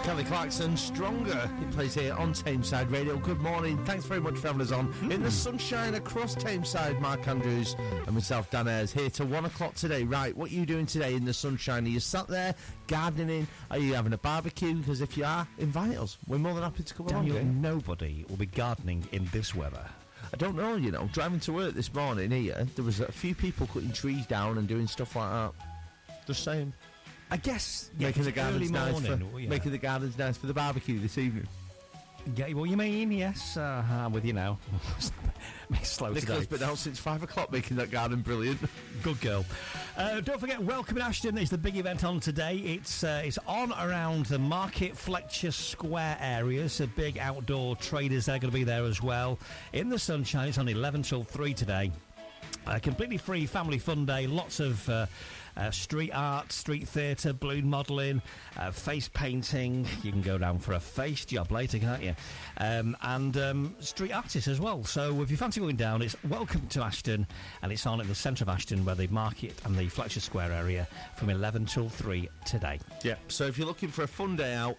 Kelly Clarkson, Stronger. It plays here on Tameside Radio. Good morning. Thanks very much for having us on. In the sunshine across Tameside, Mark Andrews and myself, Dan Ayres, here till 1 o'clock today. Right, what are you doing today in the sunshine? Are you sat there gardening? Are you having a barbecue? Because if you are, invite us. We're more than happy to come along. Nobody will be gardening in this weather. I don't know, you know. Driving to work this morning here, there was a few people cutting trees down and doing stuff like that. Just saying. I guess making the gardens making the gardens nice for the barbecue this evening. Yeah, what you mean? Yes, I'm with you now. Slow Nicola's today. been out since 5 o'clock making that garden brilliant. Good girl. Don't forget, Welcome in Ashton is the big event on today. It's on around the Market Fletcher Square area. So big outdoor traders, they're going to be there as well. In the sunshine, it's on 11 till 3 today. Completely free family fun day. Lots of street art, street theatre, balloon modelling, face painting. You can go down for a face job later, can't you? And street artists as well. So if you fancy going down, it's Welcome to Ashton, and it's on in the centre of Ashton where the market and the Fletcher Square area from 11 till 3 today. Yeah, so if you're looking for a fun day out,